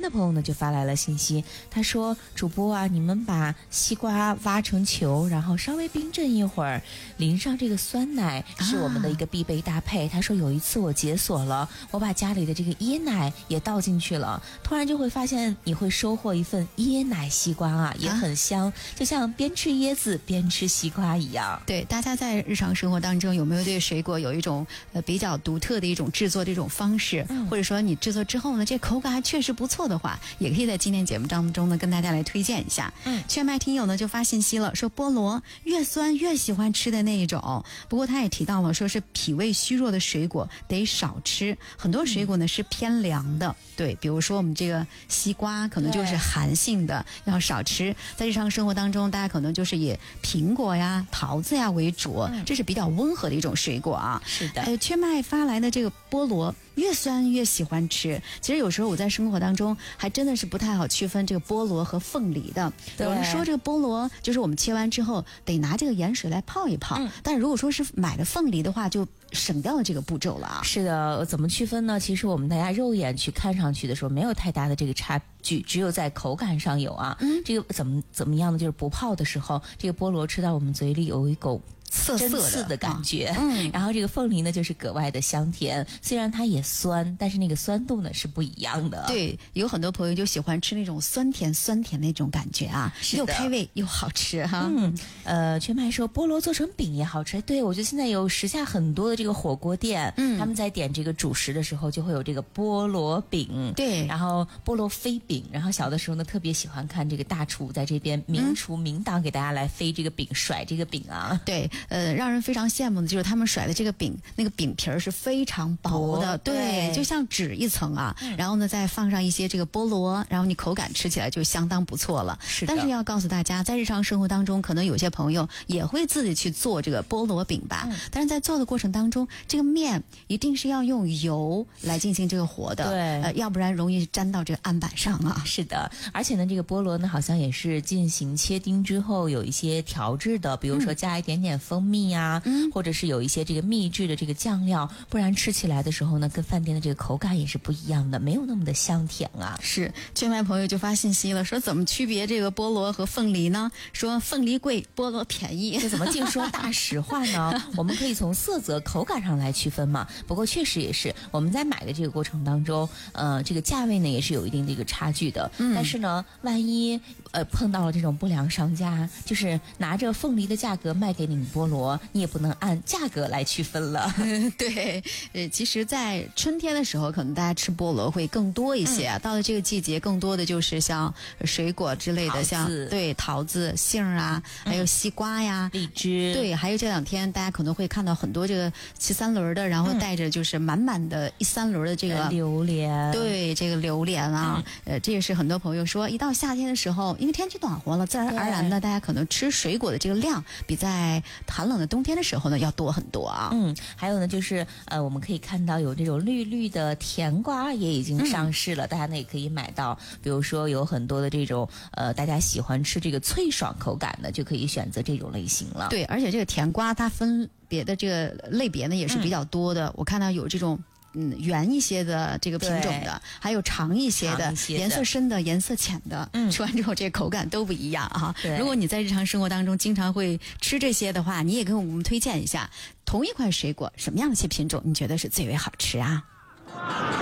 的朋友呢就发来了信息，他说主播啊，你们把西瓜挖成球，然后稍微冰镇一会儿，淋上这个酸奶是我们的一个必备搭配。他说有一次我解锁了，我把家里的这个椰奶也倒进去了，突然就会发现你会收获一份椰奶西瓜啊，也很香，就像边吃椰子边吃西瓜一样。 对，大家在日常生活当中有没有对水果有一种比较独特的一种制作的一种方式，或者说你制作之后呢，这口感还确实不错的话，也可以在今天节目当中呢跟大家来推荐一下。全麦听友呢就发信息了，说菠萝越酸越喜欢吃的那一种，不过他也提到了说是脾胃虚弱的水果得少吃，很多水果呢是偏凉的，对，比如说我们这个西瓜可能就是寒性的，要少吃。在日常生活当中，大家可能就是以苹果呀、桃子呀为主，这是比较温和的一种水果啊。 是的， 缺麦发来的这个菠萝越酸越喜欢吃。其实有时候我在生活当中还真的是不太好区分这个菠萝和凤梨的。有人说这个菠萝就是我们切完之后得拿这个盐水来泡一泡，但如果说是买的凤梨的话，就省掉了这个步骤了啊。 是的，怎么区分呢？其实我们大家肉眼去看上去的时候没有太大的这个差距，只有在口感上有啊。这个怎么样呢？就是不泡的时候，这个菠萝吃到我们嘴里有一口涩涩的感觉，然后这个凤梨呢就是格外的香甜，虽然它也酸，但是那个酸度呢是不一样的。 对，有很多朋友就喜欢吃那种酸甜那种感觉啊，又开胃又好吃哈。 全麦说菠萝做成饼也好吃，对，我觉得现在有时下很多的这个火锅店，他们在点这个主食的时候就会有这个菠萝饼， 对， 然后菠萝飞饼，然后小的时候呢特别喜欢看这个大厨在这边明厨明档给大家来飞这个饼，甩这个饼啊。 对，让人非常羡慕的就是他们甩的这个饼，那个饼皮儿是非常薄的，对，就像纸一层啊。然后呢，再放上一些这个菠萝，然后你口感吃起来就相当不错了。但是要告诉大家，在日常生活当中，可能有些朋友也会自己去做这个菠萝饼吧。但是在做的过程当中，这个面一定是要用油来进行这个和的， 对， 要不然容易粘到这个案板上啊。 是的，而且呢，这个菠萝呢，好像也是进行切丁之后有一些调制的，比如说加一点点蜂蜜啊，或者是有一些这个秘制的这个酱料，不然吃起来的时候呢，跟饭店的这个口感也是不一样的，没有那么的香甜啊。 是，圈外朋友就发信息了，说怎么区别这个菠萝和凤梨呢？说凤梨贵，菠萝便宜， 这怎么净说大实话呢？我们可以从色泽、口感上来区分嘛。不过确实也是我们在买的这个过程当中，这个价位呢也是有一定的一个差距的。但是呢，万一碰到了这种不良商家，就是拿着凤梨的价格卖给你菠萝，你也不能按价格来区分了。 对，其实在春天的时候，可能大家吃菠萝会更多一些啊。到了这个季节，更多的就是像水果之类的，像对桃子、杏啊，还有西瓜呀、 荔枝。 对，还有这两天大家可能会看到很多这个骑三轮的，然后带着就是满满的一三轮的这个榴莲。 对，这个榴莲啊，这也是很多朋友说，一到夏天的时候，因为天气暖和了，自然而然的，大家可能吃水果的这个量比在寒冷的冬天的时候呢要多很多啊。 还有呢，就是我们可以看到有这种绿绿的甜瓜也已经上市了，大家呢也可以买到。比如说有很多的这种大家喜欢吃这个脆爽口感的，就可以选择这种类型了。 对，而且这个甜瓜它分别的这个类别呢也是比较多的。我看到有这种圆一些的这个品种的，还有长一些的，颜色深的、颜色浅的，吃完之后这口感都不一样啊。如果你在日常生活当中经常会吃这些的话，你也跟我们推荐一下，同一款水果什么样的一些品种你觉得是最为好吃啊？